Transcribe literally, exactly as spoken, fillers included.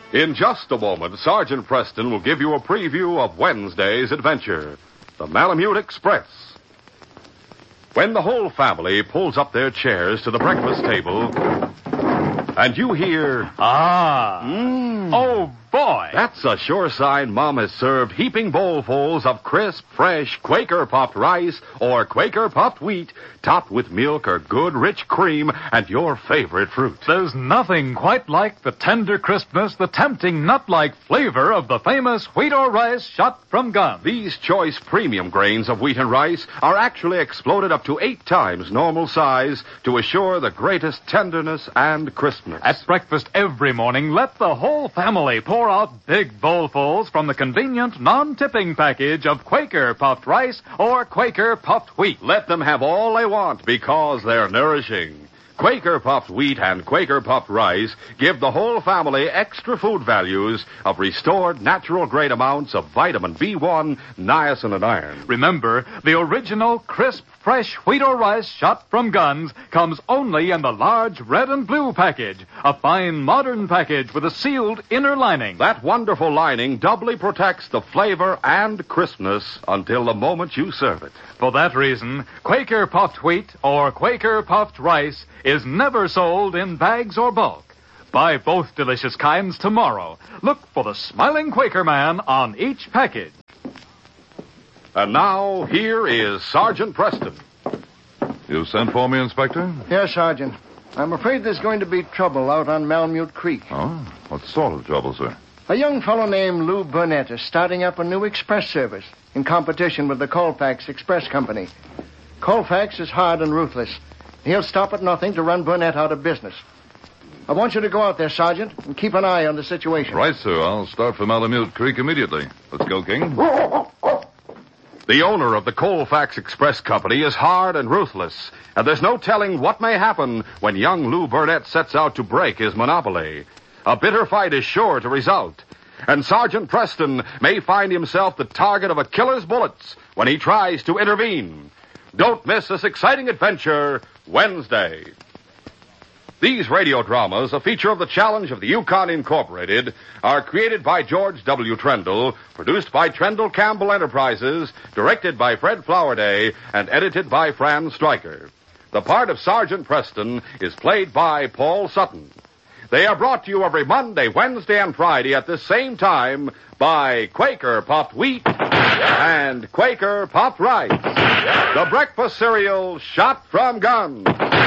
In just a moment, Sergeant Preston will give you a preview of Wednesday's adventure, the Malamute Express. When the whole family pulls up their chairs to the breakfast table, and you hear... Ah! Mmm. Oh, boy! That's a sure sign Mom has served heaping bowlfuls of crisp, fresh Quaker puffed rice or Quaker puffed wheat, topped with milk or good rich cream and your favorite fruit. There's nothing quite like the tender crispness, the tempting nut-like flavor of the famous wheat or rice shot from guns. These choice premium grains of wheat and rice are actually exploded up to eight times normal size to assure the greatest tenderness and crispness. At breakfast every morning, let the whole family pour out big bowlfuls from the convenient non-tipping package of Quaker puffed rice or Quaker puffed wheat. Let them have all they want because they're nourishing. Quaker puffed wheat and Quaker puffed rice give the whole family extra food values of restored natural grade amounts of vitamin B one, niacin, and iron. Remember, the original crisp, fresh wheat or rice shot from guns comes only in the large red and blue package, a fine modern package with a sealed inner lining. That wonderful lining doubly protects the flavor and crispness until the moment you serve it. For that reason, Quaker puffed wheat or Quaker puffed rice is never sold in bags or bulk. Buy both delicious kinds tomorrow. Look for the smiling Quaker man on each package. And now, here is Sergeant Preston. You sent for me, Inspector? Yes, Sergeant. I'm afraid there's going to be trouble out on Malamute Creek. Oh? What sort of trouble, sir? A young fellow named Lou Burnett is starting up a new express service in competition with the Colfax Express Company. Colfax is hard and ruthless. He'll stop at nothing to run Burnett out of business. I want you to go out there, Sergeant, and keep an eye on the situation. Right, sir. I'll start for Malamute Creek immediately. Let's go, King. The owner of the Colfax Express Company is hard and ruthless, and there's no telling what may happen when young Lou Burnett sets out to break his monopoly. A bitter fight is sure to result, and Sergeant Preston may find himself the target of a killer's bullets when he tries to intervene. Don't miss this exciting adventure Wednesday. These radio dramas, a feature of the Challenge of the Yukon Incorporated, are created by George W. Trendle, produced by Trendle Campbell Enterprises, directed by Fred Flowerday, and edited by Fran Stryker. The part of Sergeant Preston is played by Paul Sutton. They are brought to you every Monday, Wednesday, and Friday at this same time by Quaker Puffed Wheat and Quaker Puffed Rice, the breakfast cereal shot from guns.